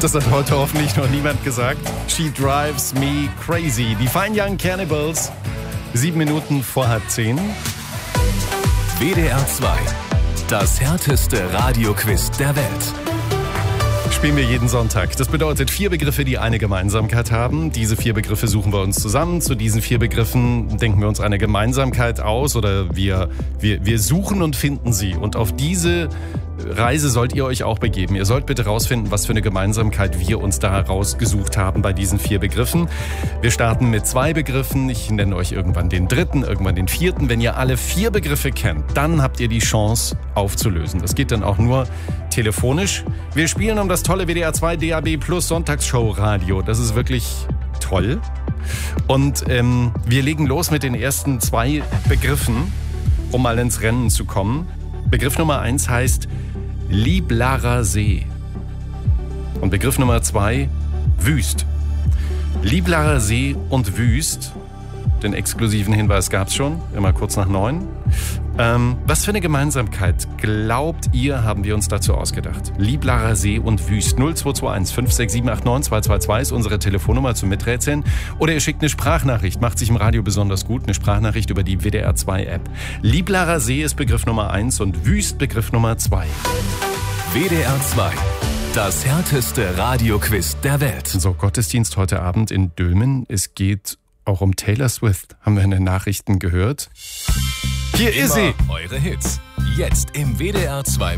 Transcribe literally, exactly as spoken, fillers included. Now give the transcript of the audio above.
Das hat heute hoffentlich noch niemand gesagt. She drives me crazy. Die Fine Young Cannibals. Sieben Minuten vor halb zehn. W D R zwei. Das härteste Radioquiz der Welt. Spielen wir jeden Sonntag. Das bedeutet vier Begriffe, die eine Gemeinsamkeit haben. Diese vier Begriffe suchen wir uns zusammen. Zu diesen vier Begriffen denken wir uns eine Gemeinsamkeit aus oder wir, wir, wir suchen und finden sie. Und auf diese Reise sollt ihr euch auch begeben. Ihr sollt bitte rausfinden, was für eine Gemeinsamkeit wir uns da rausgesucht haben bei diesen vier Begriffen. Wir starten mit zwei Begriffen. Ich nenne euch irgendwann den dritten, irgendwann den vierten. Wenn ihr alle vier Begriffe kennt, dann habt ihr die Chance aufzulösen. Das geht dann auch nur telefonisch. Wir spielen um das tolle W D R zwei D A B Plus Sonntagsshow Radio. Das ist wirklich toll. Und ähm, wir legen los mit den ersten zwei Begriffen, um mal ins Rennen zu kommen. Begriff Nummer eins heißt Liblarer See. Und Begriff Nummer zwei, Wüst. Liblarer See und Wüst. Den exklusiven Hinweis gab es schon, immer kurz nach neun. Ähm, was für eine Gemeinsamkeit, glaubt ihr, haben wir uns dazu ausgedacht? Liblarer See und Wüst. null zwei zwei eins fünf sechs sieben acht neun zwei zwei zwei ist unsere Telefonnummer zum Miträtseln. Oder ihr schickt eine Sprachnachricht, macht sich im Radio besonders gut, eine Sprachnachricht über die W D R zwei App. Liblarer See ist Begriff Nummer eins und Wüst Begriff Nummer zwei. W D R zwei. Das härteste Radioquiz der Welt. So, Gottesdienst heute Abend in Dülmen. Es geht auch um Taylor Swift, haben wir in den Nachrichten gehört. Hier Immer ist sie. Eure Hits. Jetzt im W D R zwei